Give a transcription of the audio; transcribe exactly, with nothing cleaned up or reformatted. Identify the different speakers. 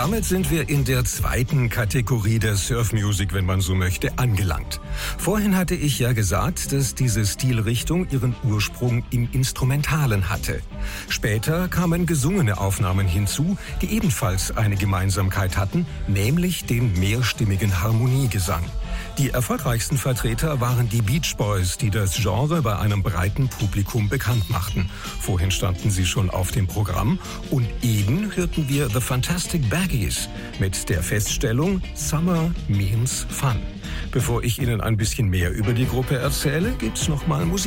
Speaker 1: damit sind wir in der zweiten Kategorie der Surf-Music, wenn man so möchte, angelangt. Vorhin hatte ich ja gesagt, dass diese Stilrichtung ihren Ursprung im Instrumentalen hatte. Später kamen gesungene Aufnahmen hinzu, die ebenfalls eine Gemeinsamkeit hatten, nämlich den mehrstimmigen Harmoniegesang. Die erfolgreichsten Vertreter waren die Beach Boys, die das Genre bei einem breiten Publikum bekannt machten. Vorhin standen sie schon auf dem Programm und eben hörten wir The Fantastic Baggies mit der Feststellung Summer means fun. Bevor ich Ihnen ein bisschen mehr über die Gruppe erzähle, gibt's noch mal Musik.